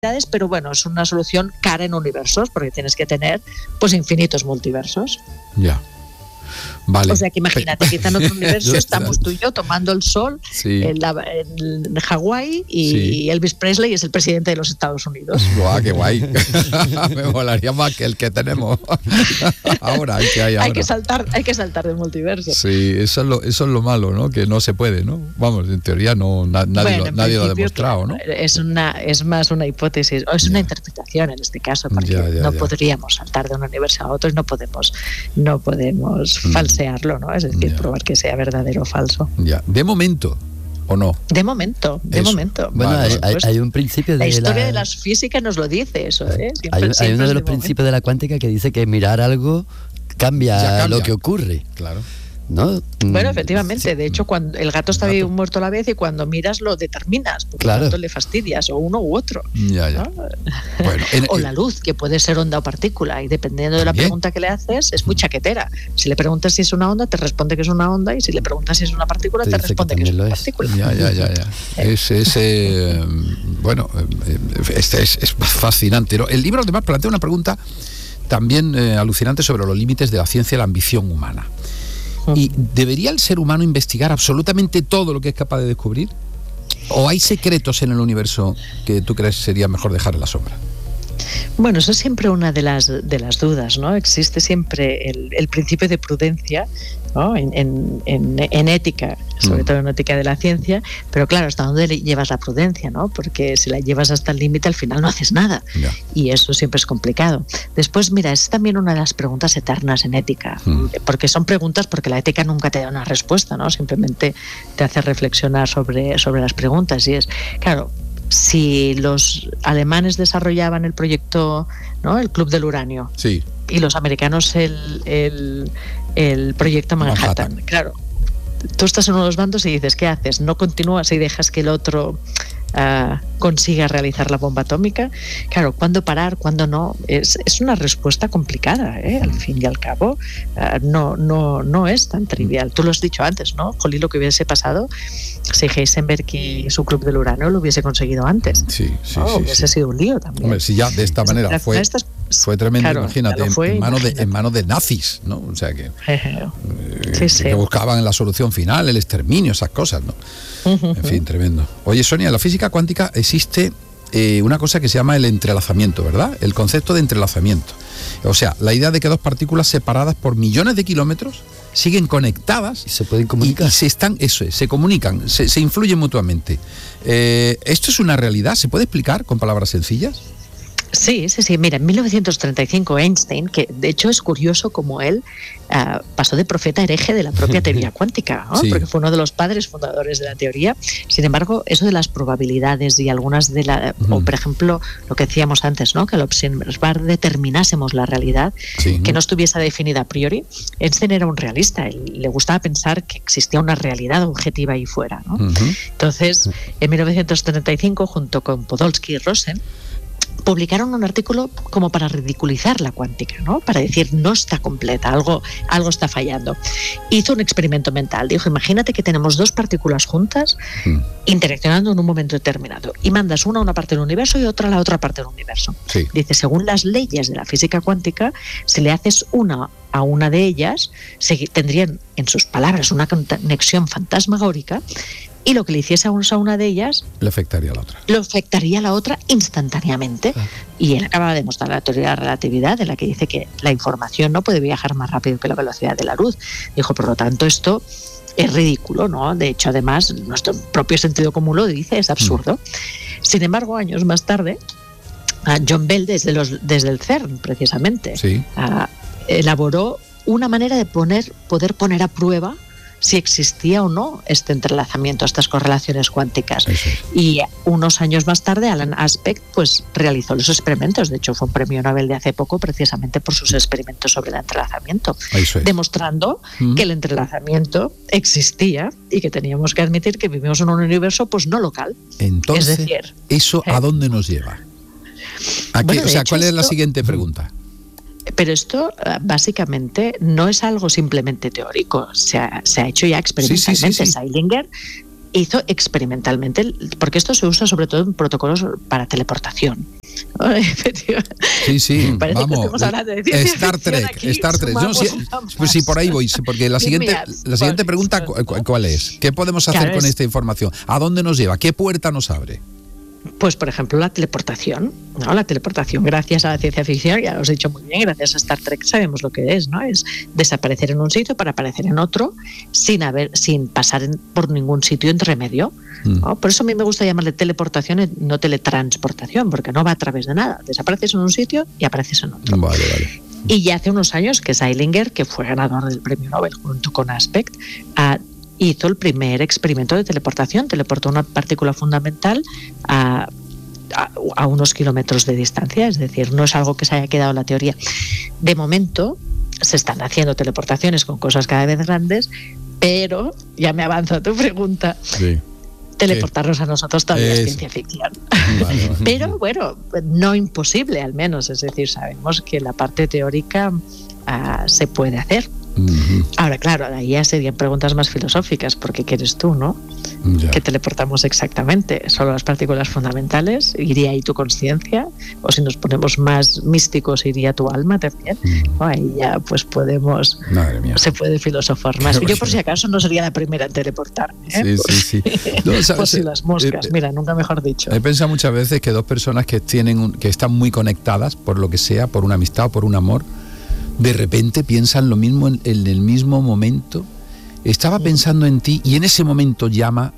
pero bueno, es una solución cara en universos, porque tienes que tener pues infinitos multiversos. Ya. Vale. O sea que imagínate, quizá en otro universo estamos tú y yo tomando el sol en Hawái y Elvis Presley es el presidente de los Estados Unidos. ¡Guau, qué guay! Me molaría más que el que tenemos ahora. Hay que saltar de multiverso. Sí, eso es lo malo, ¿no? Que no se puede, ¿no? Vamos, en teoría nadie lo ha demostrado, ¿no? Es más una hipótesis, o es una interpretación en este caso, porque no podríamos saltar de un universo a otro y no podemos falsearlo, ¿no? Es decir, probar que sea verdadero o falso. Ya. De momento, ¿o no? De momento. Bueno, hay un principio de la historia de las físicas nos lo dice eso, ¿eh? Hay uno de los principios de la cuántica que dice que mirar algo cambia lo que ocurre. Claro. ¿No? Bueno, efectivamente, de hecho, cuando el gato está vivo muerto a la vez y cuando miras lo determinas, porque al gato le fastidias, o uno u otro. ¿No? Bueno, o la luz, que puede ser onda o partícula, y dependiendo de la pregunta que le haces, es muy chaquetera. Si le preguntas si es una onda, te responde que es una onda, y si le preguntas si es una partícula, te responde que es una partícula. Ya. Es fascinante, ¿no? El libro además plantea una pregunta también alucinante sobre los límites de la ciencia y la ambición humana. ¿Y debería el ser humano investigar absolutamente todo lo que es capaz de descubrir? ¿O hay secretos en el universo que tú crees sería mejor dejar en la sombra? Bueno, eso es siempre una de las dudas, ¿no? Existe siempre el principio de prudencia, ¿no? en ética, sobre todo en ética de la ciencia, pero claro, ¿hasta dónde llevas la prudencia, no? Porque si la llevas hasta el límite, al final no haces nada. Y eso siempre es complicado. Después, mira, es también una de las preguntas eternas en ética, porque son preguntas porque la ética nunca te da una respuesta, ¿no? Simplemente te hace reflexionar sobre las preguntas. Y es, claro, si los alemanes desarrollaban el proyecto, ¿no? El Club del Uranio, y los americanos el proyecto Manhattan. Claro, tú estás en uno de los bandos y dices, ¿qué haces? ¿No continúas y dejas que el otro consiga realizar la bomba atómica? Claro, ¿cuándo parar? ¿Cuándo no? Es una respuesta complicada, ¿eh? Al fin y al cabo, no es tan trivial. Tú lo has dicho antes, ¿no? Jolí, lo que hubiese pasado si Heisenberg y su Club del Uranio lo hubiese conseguido antes. Hubiese sido un lío también. Hombre, si ya de esta manera fue tremendo, claro, imagínate, en manos de nazis, ¿no? O sea que buscaban la solución final, el exterminio, esas cosas, ¿no? En fin, tremendo. Oye, Sonia, en la física cuántica existe una cosa que se llama el entrelazamiento, ¿verdad? El concepto de entrelazamiento. O sea, la idea de que dos partículas separadas por millones de kilómetros siguen conectadas y se pueden comunicar. Y se comunican, se influyen mutuamente. ¿Esto es una realidad? ¿Se puede explicar con palabras sencillas? Sí. Mira, en 1935 Einstein, que de hecho es curioso como él pasó de profeta hereje de la propia teoría cuántica, ¿no? Porque fue uno de los padres fundadores de la teoría. Sin embargo, eso de las probabilidades y algunas de o por ejemplo, lo que decíamos antes, ¿no? Que al observar determinásemos la realidad, que no estuviese definida a priori. Einstein era un realista, le gustaba pensar que existía una realidad objetiva ahí fuera, ¿no? Entonces, en 1935, junto con Podolsky y Rosen, publicaron un artículo como para ridiculizar la cuántica, ¿no? Para decir, no está completa, algo está fallando. Hizo un experimento mental. Dijo, imagínate que tenemos dos partículas juntas interaccionando en un momento determinado y mandas una a una parte del universo y otra a la otra parte del universo. Dice, según las leyes de la física cuántica, si le haces una a una de ellas, tendrían, en sus palabras, una conexión fantasmagórica, y lo que le hiciese a una de ellas le afectaría a la otra. Lo afectaría a la otra instantáneamente. Y él acaba de demostrar la teoría de la relatividad, en la que dice que la información no puede viajar más rápido que la velocidad de la luz. Dijo, por lo tanto, esto es ridículo, ¿no? De hecho, además, nuestro propio sentido común lo dice, es absurdo. Sin embargo, años más tarde, John Bell, desde el CERN, precisamente, elaboró una manera de poder poner a prueba si existía o no este entrelazamiento, estas correlaciones cuánticas. Y unos años más tarde, Alan Aspect pues realizó los experimentos. De hecho, fue un premio Nobel de hace poco precisamente por sus experimentos sobre el entrelazamiento, demostrando que el entrelazamiento existía y que teníamos que admitir que vivimos en un universo pues no local. Entonces, es decir, ¿eso a dónde nos lleva? ¿Cuál es la siguiente pregunta? Pero esto básicamente no es algo simplemente teórico, se ha hecho ya experimentalmente. Seilinger hizo experimentalmente, porque esto se usa sobre todo en protocolos para teleportación. Sí, vamos. Star Trek. Pues sí, por ahí voy, porque la siguiente pregunta, ¿cuál es? ¿Qué podemos hacer con esta información? ¿A dónde nos lleva? ¿Qué puerta nos abre? Pues, por ejemplo, la teleportación, ¿no? La teleportación, gracias a la ciencia ficción, ya lo os he dicho muy bien, gracias a Star Trek sabemos lo que es, ¿no? Es desaparecer en un sitio para aparecer en otro sin pasar por ningún sitio entre medio, ¿no? Por eso a mí me gusta llamarle teleportación, no teletransportación, porque no va a través de nada. Desapareces en un sitio y apareces en otro. Vale. Y ya hace unos años que Zeilinger, que fue ganador del premio Nobel junto con Aspect, hizo el primer experimento de teleportación. Teleportó una partícula fundamental a unos kilómetros de distancia, es decir, no es algo que se haya quedado en la teoría. De momento se están haciendo teleportaciones con cosas cada vez grandes, pero ya me avanzo a tu pregunta. Sí. Teleportarnos a nosotros todavía es ciencia ficción. Vale. Pero bueno, no imposible al menos, es decir, sabemos que la parte teórica se puede hacer. Ahora, claro, ahí ya serían preguntas más filosóficas, porque ¿qué eres tú, no? ¿Qué teleportamos exactamente? ¿Solo las partículas fundamentales? ¿Iría ahí tu conciencia? O si nos ponemos más místicos, ¿iría tu alma también? Ahí ya pues se puede filosofar más. Yo por si acaso no sería la primera en teleportar, ¿eh? Sí. No, pues si las moscas, mira, nunca mejor dicho. He pensado muchas veces que dos personas que están muy conectadas, por lo que sea, por una amistad o por un amor, de repente piensan lo mismo en el mismo momento. Estaba pensando en ti y en ese momento llama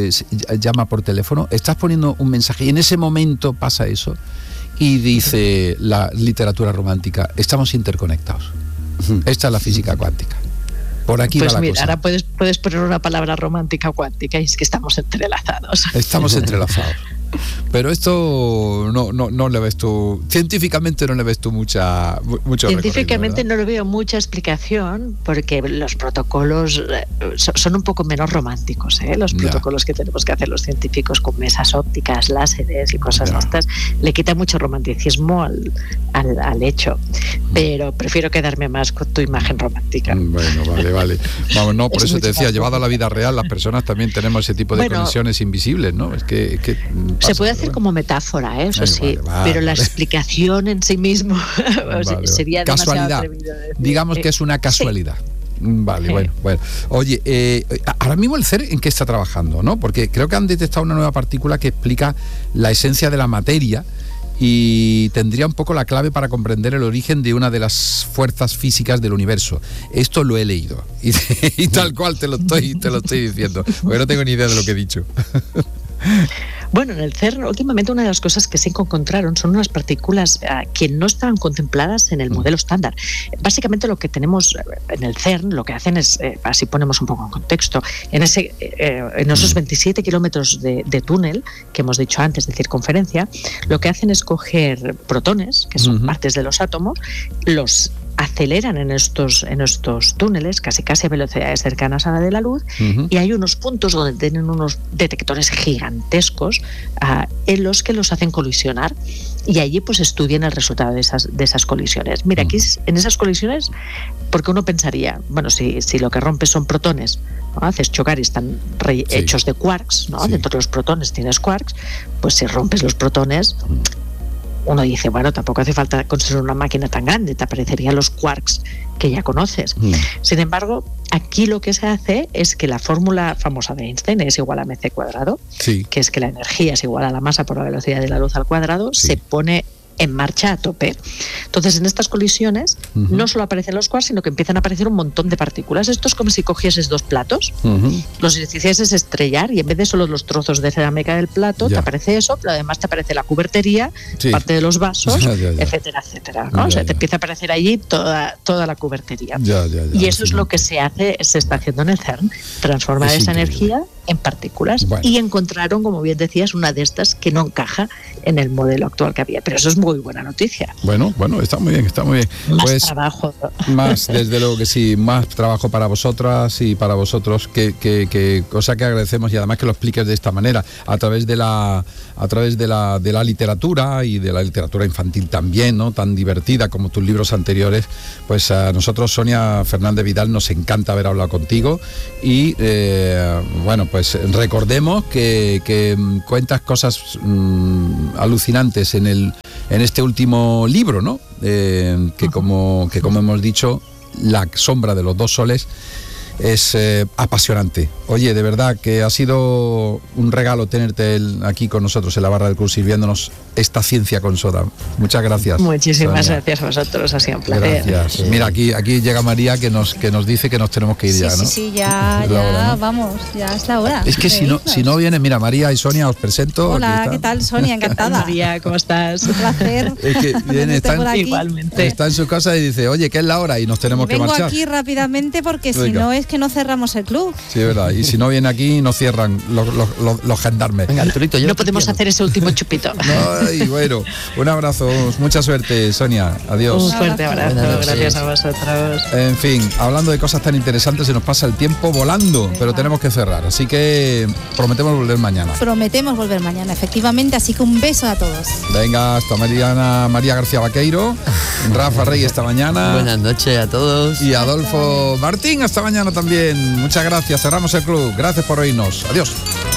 por teléfono, estás poniendo un mensaje y en ese momento pasa eso y dice la literatura romántica, estamos interconectados. Esta es la física cuántica. Por aquí pues va la mira, cosa. Ahora puedes poner una palabra romántica cuántica y es que estamos entrelazados. Estamos entrelazados. Pero esto no le ves tú, científicamente no le ves tú mucho científicamente no le veo mucha explicación, porque los protocolos son un poco menos románticos, ¿eh? Los protocolos que tenemos que hacer los científicos con mesas ópticas, láseres y cosas de estas, le quita mucho romanticismo al hecho, pero prefiero quedarme más con tu imagen romántica. Bueno, vale. Vamos, no, por eso te decía, llevado a la vida real, las personas también tenemos ese tipo de conexiones invisibles, ¿no? Es que se puede hacer como metáfora, ¿eh? Eso sí, pero la explicación en sí mismo sería casualidad. Atrevido decir. Digamos que es una casualidad. Vale, bueno. Oye, ahora mismo el CERN, ¿en qué está trabajando, no? Porque creo que han detectado una nueva partícula que explica la esencia de la materia y tendría un poco la clave para comprender el origen de una de las fuerzas físicas del universo. Esto lo he leído y tal cual te lo estoy diciendo, porque no tengo ni idea de lo que he dicho. Bueno, en el CERN últimamente una de las cosas que se encontraron son unas partículas que no estaban contempladas en el modelo estándar. Básicamente lo que tenemos en el CERN, lo que hacen es, así ponemos un poco en contexto, en esos 27 kilómetros de túnel que hemos dicho antes de circunferencia, lo que hacen es coger protones, que son partes de los átomos, los aceleran en estos túneles casi a velocidades cercanas a la de la luz, y hay unos puntos donde tienen unos detectores gigantescos en los que los hacen colisionar, y allí pues estudian el resultado de esas colisiones. Mira, aquí en esas colisiones, porque uno pensaría, bueno, si lo que rompes son protones, ¿no? Haces chocar y están hechos de quarks, ¿no? Dentro de los protones tienes quarks, pues si rompes los protones, uno dice, bueno, tampoco hace falta construir una máquina tan grande, te aparecerían los quarks que ya conoces. Sin embargo, aquí lo que se hace es que la fórmula famosa de Einstein es igual a mc cuadrado, que es que la energía es igual a la masa por la velocidad de la luz al cuadrado, se pone en marcha a tope. Entonces, en estas colisiones no solo aparecen los quarks, sino que empiezan a aparecer un montón de partículas. Esto es como si cogieses dos platos, los hicieses estrellar, y en vez de solo los trozos de cerámica del plato, te aparece eso, pero además te aparece la cubertería, parte de los vasos, etcétera, ¿no? O sea, te empieza a aparecer allí toda la cubertería. Y eso es lo que se está haciendo en el CERN, transformar esa energía en partículas. Y encontraron, como bien decías, una de estas que no encaja en el modelo actual que había. Pero eso es muy buena noticia. Bueno, está muy bien. Más trabajo. Más, desde luego que sí, más trabajo para vosotras y para vosotros, que cosa que agradecemos, y además que lo expliques de esta manera, a través de la literatura, y de la literatura infantil también, ¿no? Tan divertida como tus libros anteriores. Pues a nosotros, Sonia Fernández Vidal, nos encanta haber hablado contigo, y bueno, pues recordemos que cuentas cosas alucinantes en este último libro, ¿no? Que como hemos dicho, La sombra de los dos soles es apasionante. Oye, de verdad que ha sido un regalo tenerte aquí con nosotros en la Barra del Club, sirviéndonos esta ciencia con soda. Muchas gracias. Muchísimas gracias a vosotros, ha sido un placer. Gracias. Mira, aquí llega María que nos dice que nos tenemos que ir ya, ¿no? Sí, ya hora, ¿no? Vamos, ya es la hora. Es que si no viene, mira, María y Sonia, os presento. Hola, ¿qué tal, Sonia? Encantada. María, ¿cómo estás? Un placer. Es que viene, igualmente. Está en su casa y dice, oye, ¿qué es la hora? Y nos tenemos que marchar. Vengo aquí rápidamente porque si no es que no cerramos el club. Sí, es verdad. Y si no viene aquí, nos cierran los gendarmes. Venga, Arturito, no podemos hacer ese último chupito. Ay, bueno, un abrazo. Mucha suerte, Sonia. Adiós. Un fuerte abrazo. Gracias a vosotros. En fin, hablando de cosas tan interesantes, se nos pasa el tiempo volando, pero tenemos que cerrar. Así que prometemos volver mañana. Prometemos volver mañana, efectivamente. Así que un beso a todos. Venga, hasta María García Vaqueiro, Rafa Rey esta mañana. Buenas noches a todos. Y Adolfo Martín hasta mañana también. Muchas gracias. Cerramos el club. Gracias por oírnos. Adiós.